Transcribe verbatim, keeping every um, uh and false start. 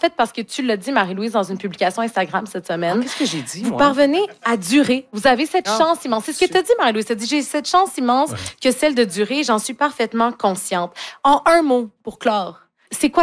fait, parce que tu l'as dit, Marie-Louise, dans une publication Instagram cette semaine. Ah, qu'est-ce que j'ai dit, Vous moi? parvenez à durer. Vous avez cette Ah, chance immense. C'est ce que tu as dit, Marie-Louise. Tu as dit, j'ai cette chance immense Ouais. que celle de durer. J'en suis parfaitement consciente. En un mot, pour clore, c'est quoi